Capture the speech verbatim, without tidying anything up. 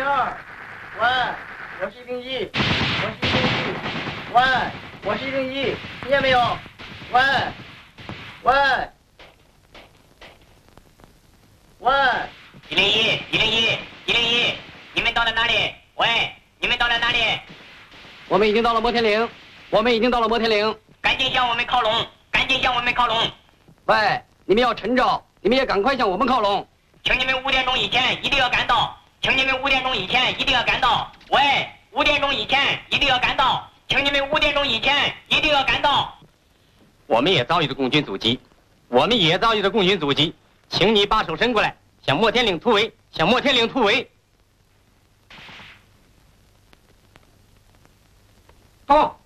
二，喂，我是一零一，我是一零一，喂，我是一零一，听见没有？喂，喂，喂， 一零一，一零一，一零一，你们到了哪里？喂，你们到了哪里？ 我们已经到了摩天岭，我们已经到了摩天岭， 赶紧向我们靠拢，赶紧向我们靠拢。 喂，你们要趁着，你们也赶快向我们靠拢。 请你们五点钟以前一定要赶到，请你们五点钟以前一定要赶到。喂，五点钟以前一定要赶到，请你们五点钟以前一定要赶到。 我们也遭遇着共军阻击，我们也遭遇着共军阻击，请你把手伸过来，向摩天岭突围，向摩天岭突围。 好。